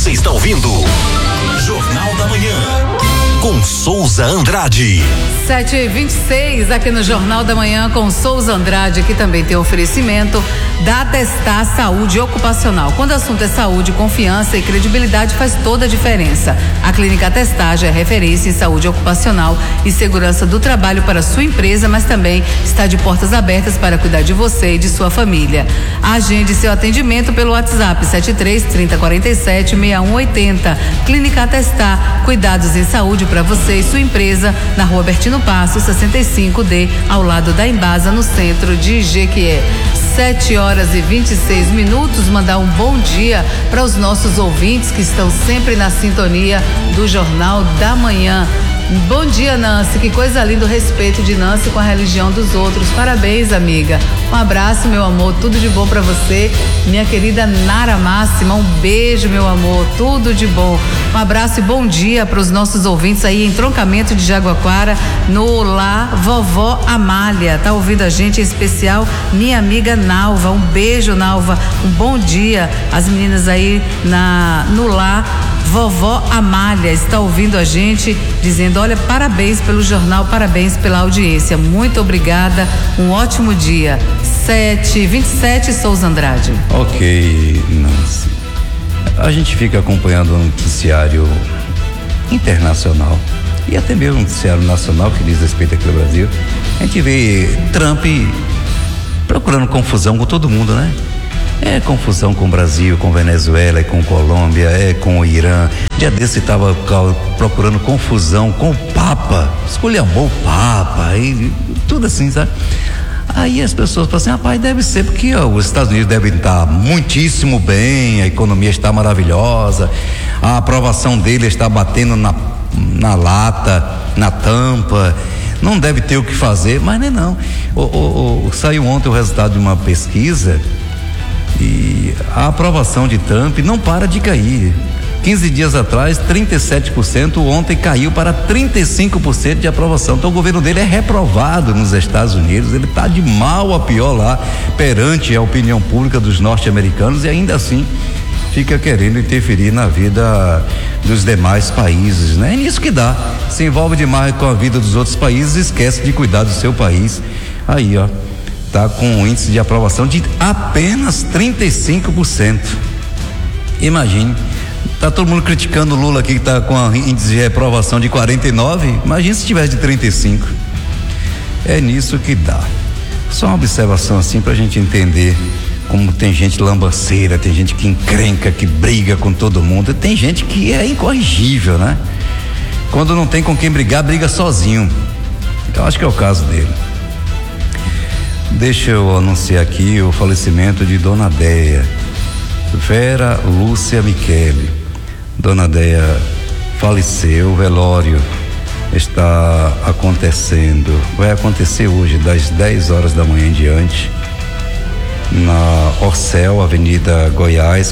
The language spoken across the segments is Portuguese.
Você está ouvindo Jornal da Manhã com Souza Andrade. 7h26 aqui no Jornal da Manhã com Souza Andrade, que também tem oferecimento da Atestar Saúde Ocupacional. Quando o assunto é saúde, confiança e credibilidade, faz toda a diferença. A Clínica Atestar já é referência em saúde ocupacional e segurança do trabalho para sua empresa, mas também está de portas abertas para cuidar de você e de sua família. Agende seu atendimento pelo WhatsApp 73-3047-6180. Clínica Atestar, cuidados em saúde para você e sua empresa, na Rua Bertino Passo, 65D, ao lado da Embasa, no centro de Jequié. 7h26. Mandar um bom dia para os nossos ouvintes que estão sempre na sintonia do Jornal da Manhã. Bom dia, Nancy, que coisa linda o respeito de Nancy com a religião dos outros. Parabéns, amiga. Um abraço, meu amor, tudo de bom pra você. Minha querida Nara Máxima, um beijo, meu amor, tudo de bom. Um abraço e bom dia para os nossos ouvintes aí em Troncamento de Jaguaquara, no Lar Vovó Amália. Tá ouvindo a gente, em especial minha amiga Nalva. Um beijo, Nalva, um bom dia. As meninas aí no Lar Vovó Amália está ouvindo a gente, dizendo: olha, parabéns pelo jornal, parabéns pela audiência, muito obrigada, um ótimo dia. 7h27, Souza Andrade. Ok, Nancy. A gente fica acompanhando o noticiário internacional e até mesmo o noticiário nacional que diz respeito aqui no Brasil. A gente vê Trump procurando confusão com todo mundo, né? É confusão com o Brasil, com Venezuela, com Colômbia, com o Irã. Dia desse estava procurando confusão com o Papa, esculhambou o Papa e tudo assim, sabe? Aí as pessoas falam assim: rapaz, deve ser porque os Estados Unidos devem estar muitíssimo bem, a economia está maravilhosa, a aprovação dele está batendo na lata, na tampa, não deve ter o que fazer, mas não. Saiu ontem o resultado de uma pesquisa e a aprovação de Trump não para de cair. 15 dias atrás, 37%, ontem caiu para 35% de aprovação. Então o governo dele é reprovado nos Estados Unidos, ele está de mal a pior lá, perante a opinião pública dos norte-americanos, e ainda assim fica querendo interferir na vida dos demais países, né? É nisso que dá, se envolve demais com a vida dos outros países, esquece de cuidar do seu país. Aí, ó, tá com um índice de aprovação de apenas 35%. Imagine, tá todo mundo criticando o Lula aqui, que tá com um índice de reprovação de 49%. Imagine se tivesse de 35%. É nisso que dá. Só uma observação assim pra gente entender como tem gente lambanceira, tem gente que encrenca, que briga com todo mundo, tem gente que é incorrigível, né? Quando não tem com quem brigar, briga sozinho. Então acho que é o caso dele. Deixa eu anunciar aqui o falecimento de Dona Deia, Vera Lúcia Michele. Dona Deia faleceu, o velório está acontecendo, vai acontecer hoje das 10 horas da manhã em diante, na Orcel, Avenida Goiás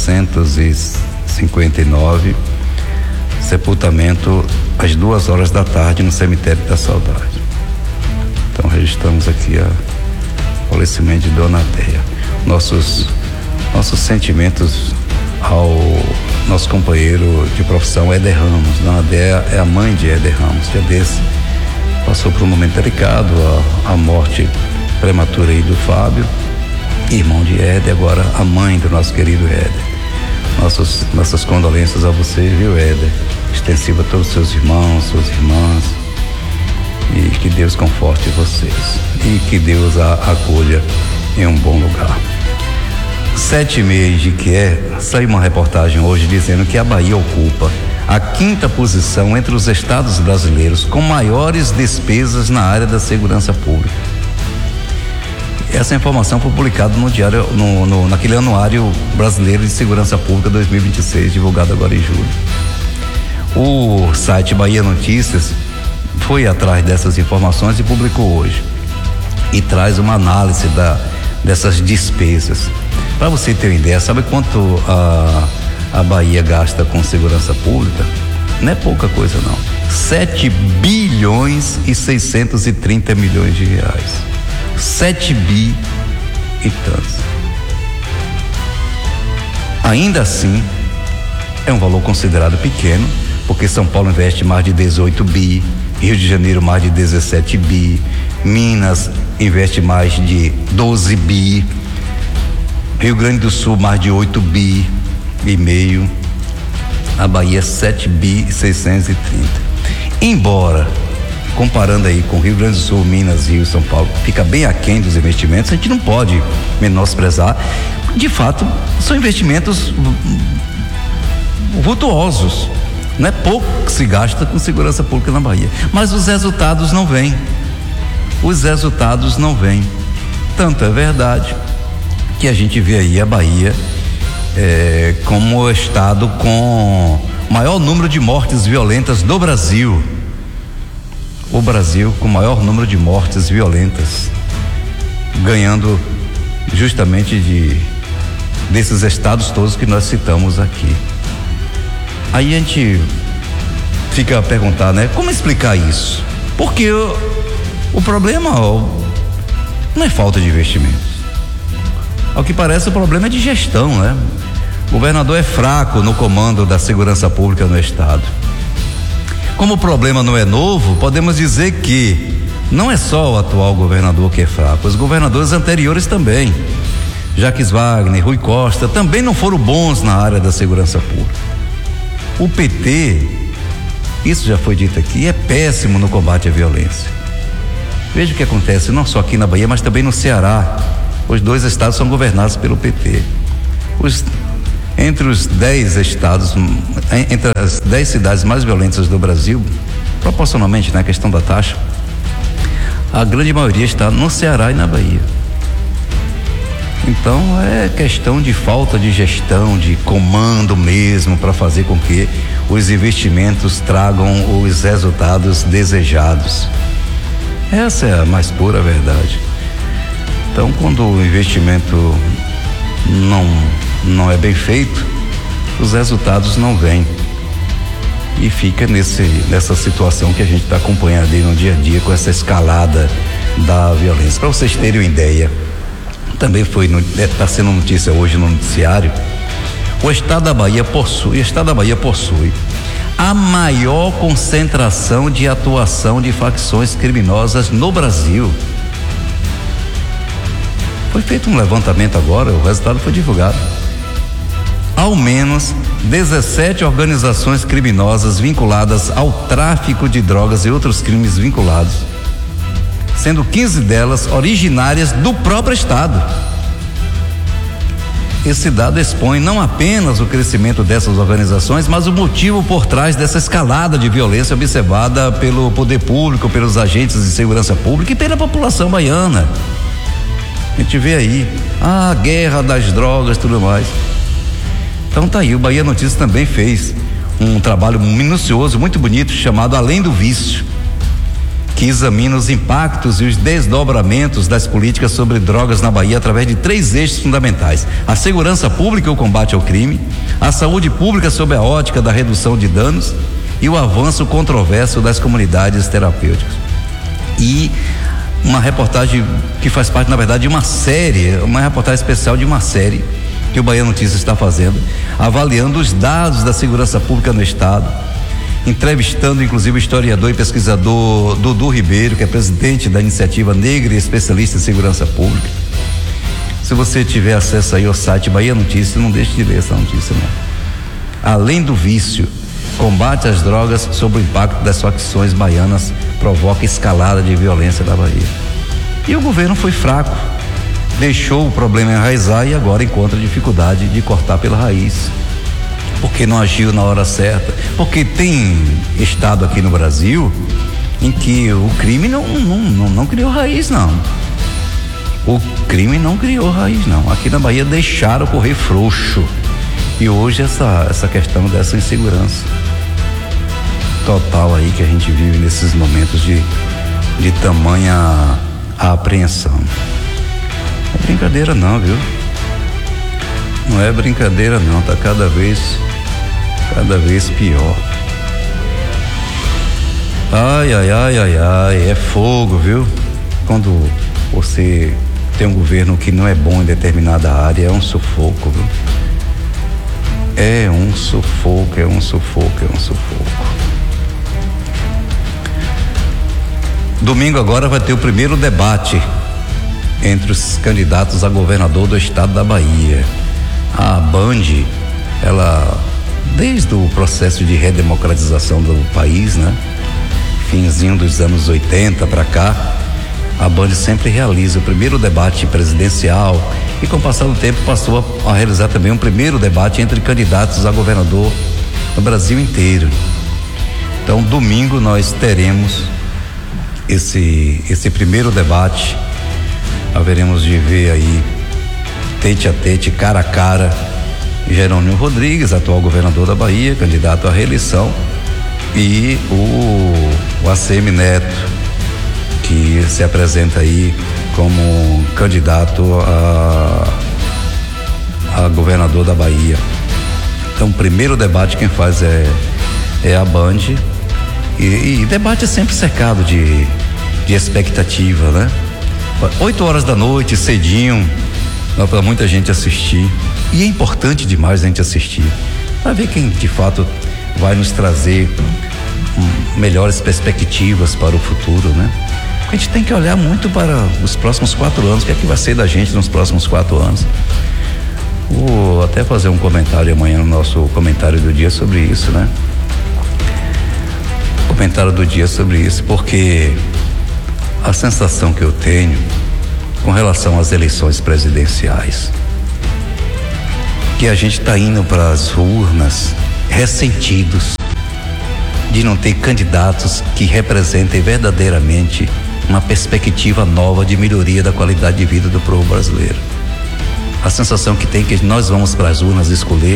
459, sepultamento às 2 horas da tarde no Cemitério da Saudade. Então registramos aqui o falecimento de Dona Deia. Nossos sentimentos ao nosso companheiro de profissão Éder Ramos. Dona Deia é a mãe de Éder Ramos. Dia desse passou por um momento delicado, a morte prematura aí do Fábio, irmão de Éder, agora a mãe do nosso querido Éder. Nossas condolências a você, viu, Éder? Extensiva a todos os seus irmãos, suas irmãs, e que Deus conforte vocês e que Deus a acolha em um bom lugar. 7h30 de que saiu uma reportagem hoje dizendo que a Bahia ocupa a 5ª posição entre os estados brasileiros com maiores despesas na área da segurança pública. Essa informação foi publicada no diário, naquele Anuário Brasileiro de Segurança Pública 2026, divulgado agora em julho. O site Bahia Notícias foi atrás dessas informações e publicou hoje, e traz uma análise dessas despesas. Para você ter uma ideia, sabe quanto a Bahia gasta com segurança pública? Não é pouca coisa não, 7,630 bilhões de reais. 7 bi e tantos. Ainda assim, é um valor considerado pequeno, porque São Paulo investe mais de 18 bi, Rio de Janeiro mais de 17 bi, Minas investe mais de 12 bi, Rio Grande do Sul mais de 8 bi e meio, a Bahia 7 bi e 630. Embora, comparando aí com Rio Grande do Sul, Minas, Rio e São Paulo, fica bem aquém dos investimentos, a gente não pode menosprezar. De fato, são investimentos vultuosos. Não é pouco que se gasta com segurança pública na Bahia, mas os resultados não vêm. Os resultados não vêm. Tanto é verdade que a gente vê aí a Bahia como o estado com maior número de mortes violentas do Brasil. O Brasil com maior número de mortes violentas, ganhando justamente desses estados todos que nós citamos aqui. Aí a gente fica a perguntar, né? Como explicar isso? Porque o problema não é falta de investimentos. Ao que parece, o problema é de gestão, né? O governador é fraco no comando da segurança pública no estado. Como o problema não é novo, podemos dizer que não é só o atual governador que é fraco, os governadores anteriores também. Jacques Wagner, Rui Costa, também não foram bons na área da segurança pública. O PT, isso já foi dito aqui, é péssimo no combate à violência. Veja o que acontece, não só aqui na Bahia, mas também no Ceará. Os 2 estados são governados pelo PT. Entre os 10 estados, entre as 10 cidades mais violentas do Brasil, proporcionalmente na questão da taxa, a grande maioria está no Ceará e na Bahia. Então é questão de falta de gestão, de comando mesmo, para fazer com que os investimentos tragam os resultados desejados. Essa é a mais pura verdade. Então, quando o investimento não é bem feito, os resultados não vêm. E fica nessa situação que a gente está acompanhando aí no dia a dia, com essa escalada da violência. Para vocês terem uma ideia, também está sendo notícia hoje no noticiário, o estado da Bahia possui a maior concentração de atuação de facções criminosas no Brasil. Foi feito um levantamento agora, o resultado foi divulgado. Ao menos 17 organizações criminosas vinculadas ao tráfico de drogas e outros crimes vinculados, sendo 15 delas originárias do próprio estado. Esse dado expõe não apenas o crescimento dessas organizações, mas o motivo por trás dessa escalada de violência observada pelo poder público, pelos agentes de segurança pública e pela população baiana. A gente vê aí a guerra das drogas e tudo mais. Então tá aí, o Bahia Notícias também fez um trabalho minucioso, muito bonito, chamado Além do Vício, que examina os impactos e os desdobramentos das políticas sobre drogas na Bahia através de 3 eixos fundamentais: a segurança pública e o combate ao crime, a saúde pública sob a ótica da redução de danos e o avanço controverso das comunidades terapêuticas. E uma reportagem que faz parte, na verdade, de uma série, uma reportagem especial de uma série que o Bahia Notícias está fazendo, avaliando os dados da segurança pública no estado, entrevistando inclusive o historiador e pesquisador Dudu Ribeiro, que é presidente da Iniciativa Negra e especialista em segurança pública. Se você tiver acesso aí ao site Bahia Notícias, não deixe de ler essa notícia, não. Além do vício, combate às drogas sob o impacto das facções baianas provoca escalada de violência na Bahia. E o governo foi fraco, deixou o problema enraizar e agora encontra dificuldade de cortar pela raiz, porque não agiu na hora certa. Porque tem estado aqui no Brasil em que o crime não criou raiz, não. O crime não criou raiz, não. Aqui na Bahia deixaram correr frouxo. E hoje essa questão dessa insegurança total aí que a gente vive nesses momentos de tamanha apreensão. Não é brincadeira não, viu? Não é brincadeira não, tá cada vez pior. Ai, é fogo, viu? Quando você tem um governo que não é bom em determinada área, é um sufoco, viu? É um sufoco, é um sufoco, é um sufoco. Domingo agora vai ter o primeiro debate entre os candidatos a governador do estado da Bahia. A Band, ela, desde o processo de redemocratização do país, né? Finzinho dos anos 80 para cá, a Band sempre realiza o primeiro debate presidencial e, com o passar do tempo, passou a realizar também um primeiro debate entre candidatos a governador no Brasil inteiro. Então, domingo nós teremos esse primeiro debate. Haveremos de ver aí tete a tete, cara a cara, Jerônimo Rodrigues, atual governador da Bahia, candidato à reeleição, e o ACM Neto, que se apresenta aí como candidato a governador da Bahia. Então, o primeiro debate quem faz é a Band, e debate é sempre cercado de expectativa, né? 8 horas da noite, cedinho, dá para muita gente assistir, e é importante demais a gente assistir para ver quem de fato vai nos trazer melhores perspectivas para o futuro, né? A gente tem que olhar muito para os próximos 4 anos, o que é que vai ser da gente nos próximos 4 anos. Vou até fazer um comentário amanhã no nosso comentário do dia sobre isso, né? Comentário do dia sobre isso, porque a sensação que eu tenho com relação às eleições presidenciais, que a gente está indo para as urnas ressentidos de não ter candidatos que representem verdadeiramente uma perspectiva nova de melhoria da qualidade de vida do povo brasileiro. A sensação que tem que nós vamos para as urnas escolher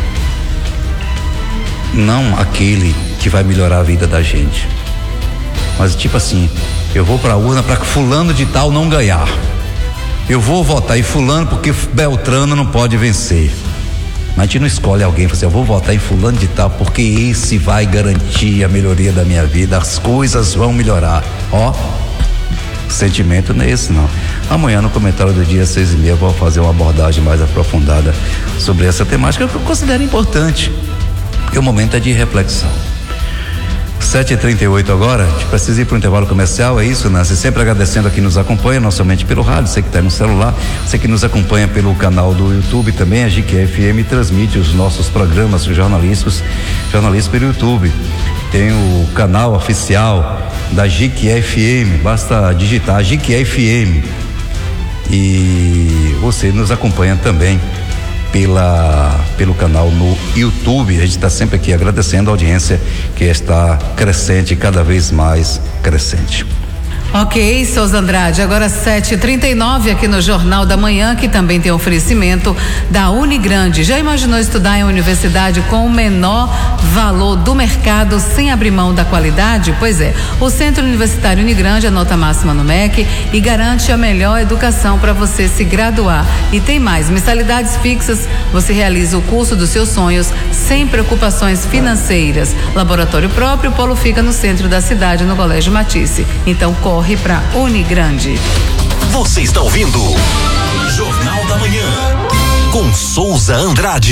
não aquele que vai melhorar a vida da gente, mas tipo assim, eu vou para a urna para que fulano de tal não ganhar, eu vou votar em fulano porque Beltrano não pode vencer. Mas a gente não escolhe alguém e fala assim, eu vou votar em fulano de tal porque esse vai garantir a melhoria da minha vida, as coisas vão melhorar. Ó, o sentimento não é esse não. Amanhã no comentário do dia 6h30 eu vou fazer uma abordagem mais aprofundada sobre essa temática que eu considero importante, porque o momento é de reflexão. 7h38 agora, a gente precisa ir para o intervalo comercial, é isso, Nancy? Sempre agradecendo a quem nos acompanha, não somente pelo rádio, você que está no celular, você que nos acompanha pelo canal do YouTube também, a JQFM transmite os nossos programas jornalísticos pelo YouTube. Tem o canal oficial da JQFM, basta digitar JQFM e você nos acompanha também pelo canal no YouTube. A gente está sempre aqui agradecendo a audiência que está crescente, cada vez mais crescente. Ok, Souza Andrade, agora 7h39 aqui no Jornal da Manhã, que também tem oferecimento da Unigrande. Já imaginou estudar em uma universidade com o menor valor do mercado sem abrir mão da qualidade? Pois é, o Centro Universitário Unigrande é nota máxima no MEC e garante a melhor educação para você se graduar. E tem mais, mensalidades fixas, você realiza o curso dos seus sonhos sem preocupações financeiras. Laboratório próprio, o polo fica no centro da cidade, no Colégio Matisse. Então corre para Unigrande. Você está ouvindo Jornal da Manhã com Souza Andrade.